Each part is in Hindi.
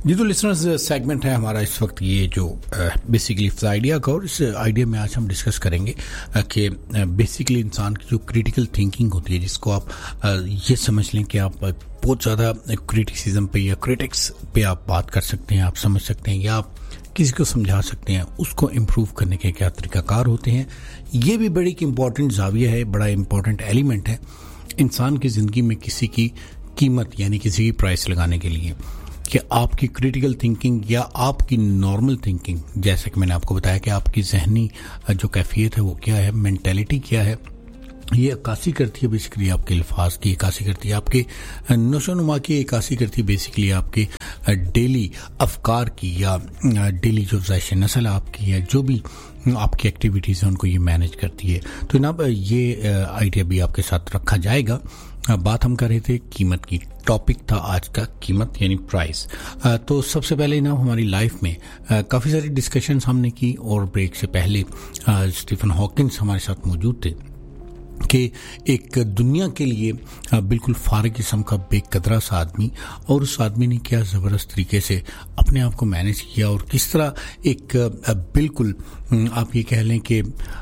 जी तो लिसनर्स सेगमेंट है हमारा इस वक्त, ये जो बेसिकली आइडिया का, और इस आइडिया में आज हम डिस्कस करेंगे कि बेसिकली इंसान की जो क्रिटिकल थिंकिंग होती है, जिसको आप ये समझ लें कि आप बहुत ज़्यादा क्रिटिसिज्म पे या क्रिटिक्स पे आप बात कर सकते हैं, आप समझ सकते हैं या आप किसी को समझा सकते हैं, उसको इम्प्रूव करने के क्या तरीकाकार होते हैं। ये भी बड़ी इंपॉर्टेंट जाविया है, बड़ा इंपॉर्टेंट एलिमेंट है इंसान की ज़िंदगी में किसी की कीमत यानी किसी की प्राइस लगाने के लिए, कि आपकी क्रिटिकल थिंकिंग या आपकी नॉर्मल थिंकिंग, जैसे कि मैंने आपको बताया कि आपकी जहनी जो कैफियत है वो क्या है, मेंटालिटी क्या है, ये अक्कासी करती है बेसिकली आपके अल्फाज की, अक्कासी करती है आपके नशोनुमा की, अक्कासी करती है बेसिकली आपके डेली अफकार की, या डेली जो ज़ायश नस्ल आपकी है, जो भी आपकी एक्टिविटीज़ हैं उनको ये मैनेज करती है। तो जनाब ये आइडिया भी आपके साथ रखा जाएगा। बात हम कर रहे थे कीमत की, टॉपिक था आज का कीमत यानी प्राइस। तो सबसे पहले ना हमारी लाइफ में काफ़ी सारी डिस्कशंस हमने की, और ब्रेक से पहले स्टीफन हॉकिंस हमारे साथ मौजूद थे कि एक दुनिया के लिए बिल्कुल फारिग किस्म का बेकदरा सा आदमी, और उस आदमी ने क्या ज़बरदस्त तरीके से अपने आप को मैनेज किया, और किस तरह एक बिल्कुल आप ये कह लें कि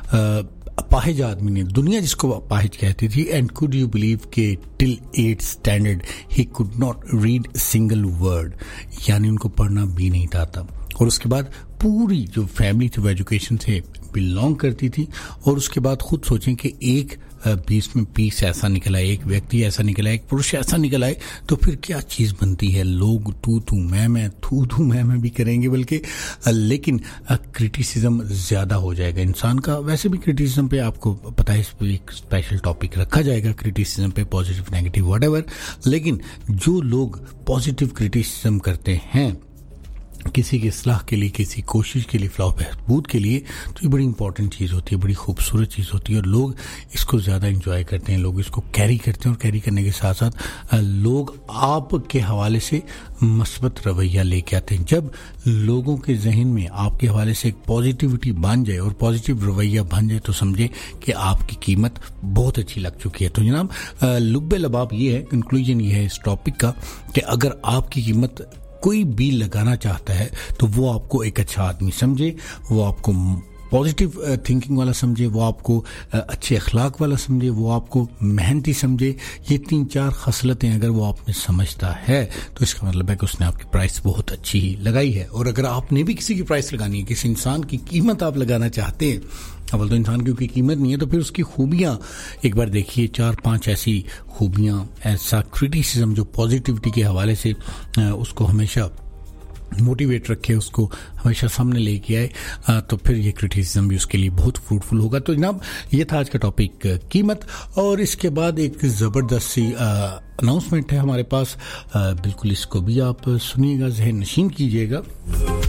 अपाहिज आदमी ने, दुनिया जिसको अपाहिज कहती थी, एंड कुड यू बिलीव के till 8th standard he could not read single word, यानी उनको पढ़ना भी नहीं आता। और उसके बाद पूरी जो फैमिली थी वो एजुकेशन से बिलोंग करती थी, और उसके बाद खुद सोचें कि एक 20 में पीस ऐसा निकला है, एक व्यक्ति ऐसा निकला है, एक पुरुष ऐसा निकला है, तो फिर क्या चीज़ बनती है। लोग तू तू मैं थू मैं भी करेंगे, बल्कि लेकिन क्रिटिसिज्म ज़्यादा हो जाएगा इंसान का। वैसे भी क्रिटिसिज्म पे आपको पता है, इस पर एक स्पेशल टॉपिक रखा जाएगा क्रिटिसिज्म पे, पॉजिटिव नेगेटिव व्हाटएवर। लेकिन जो लोग पॉजिटिव क्रिटिसिज्म करते हैं किसी की इस्लाह के लिए, किसी कोशिश के लिए, फलाह बहबूद के लिए, तो ये बड़ी इंपॉर्टेंट चीज़ होती है, बड़ी खूबसूरत चीज़ होती है, और लोग इसको ज़्यादा इंजॉय करते हैं, लोग इसको कैरी करते हैं, और कैरी करने के साथ साथ लोग आपके हवाले से मस्बत रवैया लेके आते हैं। जब लोगों के जहन में आपके हवाले से एक पॉजिटिविटी बन जाए और पॉजिटिव रवैया बन जाए, तो समझे कि आपकी कीमत बहुत अच्छी लग चुकी है। तो जनाब लुब्बे लबाब ये है, कंक्लूजन ये है इस टॉपिक का, कि अगर आपकी कीमत कोई भी लगाना चाहता है तो वो आपको एक अच्छा आदमी समझे, वो आपको पॉजिटिव थिंकिंग वाला समझे, वो आपको अच्छे अखलाक वाला समझे, वो आपको मेहनती समझे। ये 3-4 खसलतें अगर वो आप में समझता है, तो इसका मतलब है कि उसने आपकी प्राइस बहुत अच्छी ही लगाई है। और अगर आपने भी किसी की प्राइस लगानी है, किसी इंसान की कीमत आप लगाना चाहते हैं, अव्वल तो इंसान की कोई कीमत नहीं है, तो फिर उसकी खूबियाँ एक बार देखिए, 4-5 ऐसी खूबियाँ, ऐसा क्रिटिसिज्म जो पॉजिटिविटी के हवाले से उसको हमेशा मोटिवेट रखे, उसको हमेशा सामने लेके आए, तो फिर ये क्रिटिसिज्म भी उसके लिए बहुत फ्रूटफुल होगा। तो जनाब ये था आज का टॉपिक कीमत, और इसके बाद एक ज़बरदस्त सी अनाउंसमेंट है हमारे पास, बिल्कुल इसको भी आप सुनिएगा, ज़हन नशीन कीजिएगा।